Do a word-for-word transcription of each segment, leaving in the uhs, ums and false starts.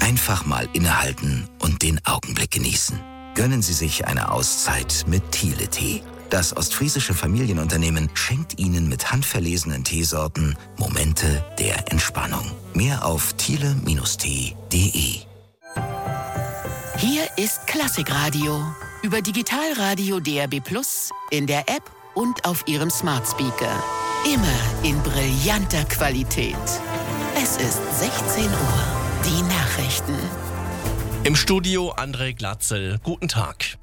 Einfach mal innehalten und den Augenblick genießen. Gönnen Sie sich eine Auszeit mit Thiele-Tee. Das ostfriesische Familienunternehmen schenkt Ihnen mit handverlesenen Teesorten Momente der Entspannung. Mehr auf thiele Bindestrich tee punkt de. Hier ist Klassikradio. Über Digitalradio D A B plus, in der App und auf Ihrem Smart Speaker. Immer in brillanter Qualität. Es ist sechzehn Uhr. Die Nachrichten. Im Studio André Glatzel. Guten Tag.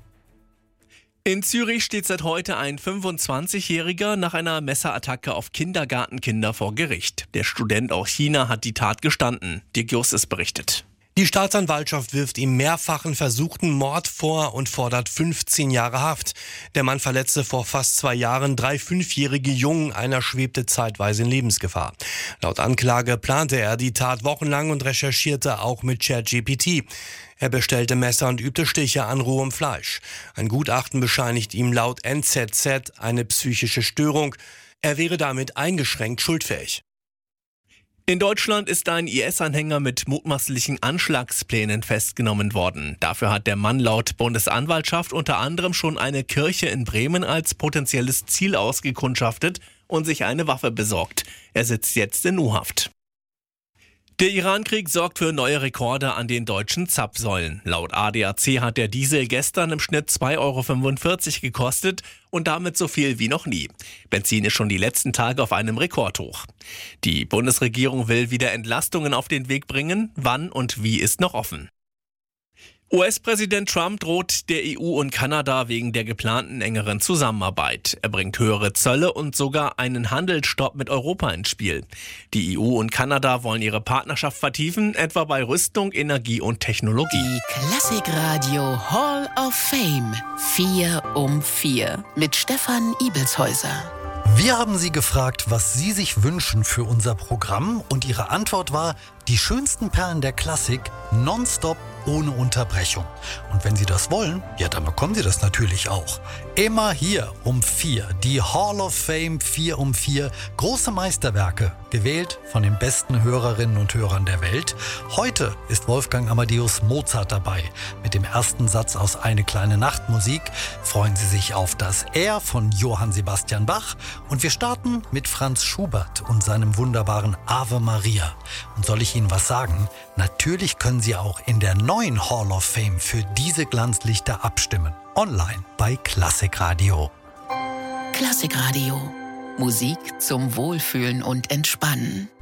In Zürich steht seit heute ein fünfundzwanzigjähriger nach einer Messerattacke auf Kindergartenkinder vor Gericht. Der Student aus China hat die Tat gestanden. Dirk Justus berichtet. Die Staatsanwaltschaft wirft ihm mehrfachen versuchten Mord vor und fordert fünfzehn Jahre Haft. Der Mann verletzte vor fast zwei Jahren drei fünfjährige Jungen, einer schwebte zeitweise in Lebensgefahr. Laut Anklage plante er die Tat wochenlang und recherchierte auch mit ChatGPT. Er bestellte Messer und übte Stiche an rohem Fleisch. Ein Gutachten bescheinigt ihm laut N Z Z eine psychische Störung. Er wäre damit eingeschränkt schuldfähig. In Deutschland ist ein I S-Anhänger mit mutmaßlichen Anschlagsplänen festgenommen worden. Dafür hat der Mann laut Bundesanwaltschaft unter anderem schon eine Kirche in Bremen als potenzielles Ziel ausgekundschaftet und sich eine Waffe besorgt. Er sitzt jetzt in U-Haft. Der Iran-Krieg sorgt für neue Rekorde an den deutschen Zapfsäulen. Laut A D A C hat der Diesel gestern im Schnitt zwei Euro fünfundvierzig gekostet und damit so viel wie noch nie. Benzin ist schon die letzten Tage auf einem Rekordhoch. Die Bundesregierung will wieder Entlastungen auf den Weg bringen. Wann und wie ist noch offen. U S-Präsident Trump droht der E U und Kanada wegen der geplanten engeren Zusammenarbeit. Er bringt höhere Zölle und sogar einen Handelsstopp mit Europa ins Spiel. Die E U und Kanada wollen ihre Partnerschaft vertiefen, etwa bei Rüstung, Energie und Technologie. Die Klassikradio Hall of Fame. Vier um vier. Mit Stefan Ibelshäuser. Wir haben Sie gefragt, was Sie sich wünschen für unser Programm, und Ihre Antwort war, die schönsten Perlen der Klassik nonstop ohne Unterbrechung. Und wenn Sie das wollen, ja, dann bekommen Sie das natürlich auch. Immer hier um vier, die Hall of Fame vier um vier, große Meisterwerke, gewählt von den besten Hörerinnen und Hörern der Welt. Heute ist Wolfgang Amadeus Mozart dabei. Mit dem ersten Satz aus Eine kleine Nachtmusik freuen Sie sich auf das Er von Johann Sebastian Bach. Und wir starten mit Franz Schubert und seinem wunderbaren Ave Maria. Und soll ich Ihnen was sagen? Natürlich können Sie auch in der neuen Hall of Fame für diese Glanzlichter abstimmen. Online bei Klassikradio. Klassikradio. Musik zum Wohlfühlen und Entspannen.